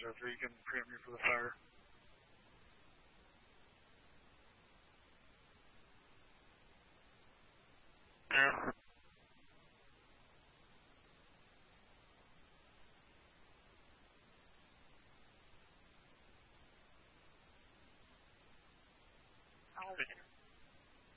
after you can preempt me for the fire. Yeah.